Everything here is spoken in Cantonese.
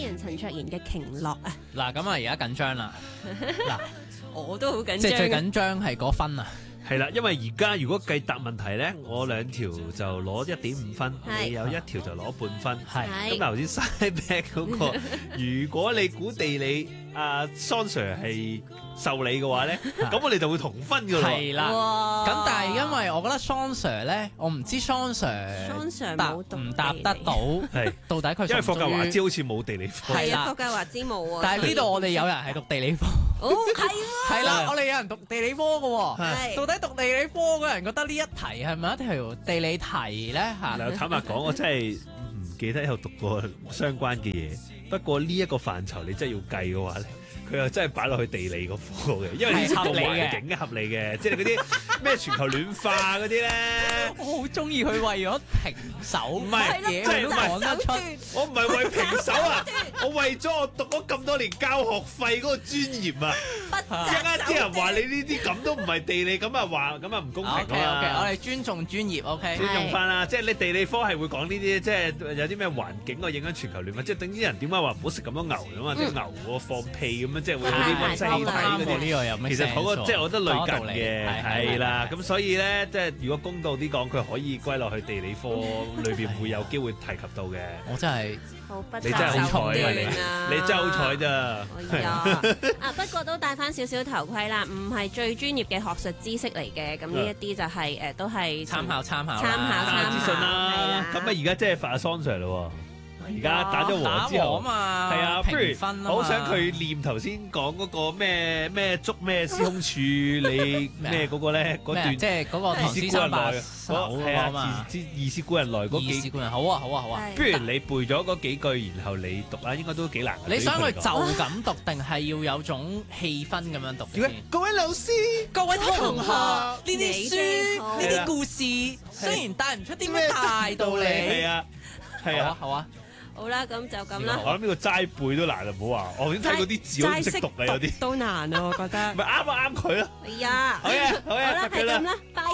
人陳卓賢嘅鯨落啊！ 嗱，咁啊，而家緊張啦。嗱， 我都好緊張。 即係最緊張係嗰分啊。 係啦，因為而家如果計答問題咧，我兩條就攞1.5分，你有一條就攞半分。 係咁頭先 side back 嗰個，如果你估地理Son Sir 係受理嘅話咧，咁我哋就會同分㗎咯。 係啦。咁但係因為我覺得 Son Sir 咧，我唔知 Son Sir 答唔答得到， 係到底佢因為霍格華茲好似冇地理科。 係啊，霍格華茲冇啊。 但係呢度我哋有人係讀地理科。 哦，係喎。 係啦，我哋有人讀地理科嘅喎。 係到底讀地理科嘅人覺得呢一題係咪一條地理題咧？嚇！ 嗱，坦白講，我真係唔記得有讀過相關嘅嘢。不過呢一個範疇你真係要計嘅話咧，佢又真係擺落去地理嗰科嘅，因為呢啲個環境合理嘅，即係嗰啲咩全球暖化嗰啲咧。 我好中意佢為咗平手， 唔係嘢即係都講得出。 我唔係為平手啊，我為咗我讀咗咁多年交學費嗰個專業啊。一陣啲人話你呢啲咁都唔係地理，咁啊話咁啊唔公平啊。 OK，我哋尊重專業。OK， 尊重翻啦，即係你地理科係會講呢啲，即係有啲咩環境啊影響全球暖化，即係等啲人點解話唔好食咁多牛咁啊？即係牛喎放屁咁樣，即係會有啲溫室氣體嗰啲。 呢個有咩？ 其實嗰個即係我覺得類近嘅，係啦。 係咁所以咧，即係如果公道啲講，佢可以歸落去地理科裏邊會有機會提及到嘅。 我真係你真係好彩啊！你真係好彩咋？ 係啊，不過都戴翻少少頭盔啦，唔係最專業嘅學術知識嚟嘅，咁呢一啲就係都係參考資訊啦。 係啦。 咁啊，而家即係發阿 Son Sir 咯。而家打咗和之後啊嘛， 係啊，不如好想佢念頭先講嗰個咩捉咩司空處理咩嗰個咧，嗰段即係嗰個唐詩三百首啊嘛， 意思古人來嗰幾句，好啊。 不如你背咗嗰幾句，然後你讀啊，應該都幾難。 你想佢就咁讀，定係要有種氣氛咁樣讀先？ 各位老師、 各位同學，呢啲書、呢啲故事，雖然帶唔出啲咩大道理， 係啊， 好啊。 好啦，咁就咁啦。 我諗呢個齋背都難啊，唔好話。我已經睇嗰啲字我唔識讀啊，有啲都難啊，我覺得。 咪啱佢咯。 係啊。 好啦， 係咁啦，拜。